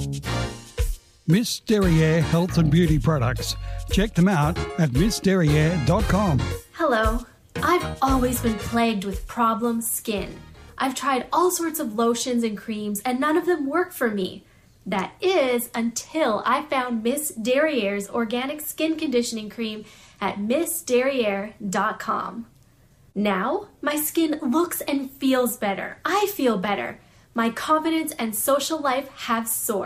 Miss Derriere Health and Beauty Products. Check them out at missderriere.com. Hello. I've always been plagued with problem skin. I've tried all sorts of lotions and creams and none of them work for me. That is until I found Miss Derriere's organic skin conditioning cream at missderriere.com. Now, my skin looks and feels better. I feel better. My confidence and social life have soared.